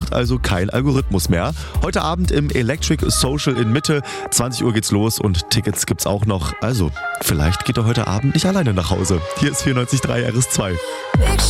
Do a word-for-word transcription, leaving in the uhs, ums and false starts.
braucht also kein Algorithmus mehr. Heute Abend im Electric Social in Mitte. zwanzig Uhr geht's los und Tickets gibt's auch noch. Also, vielleicht geht er heute Abend nicht alleine nach Hause. Hier ist vierundneunzig Komma drei R S zwei.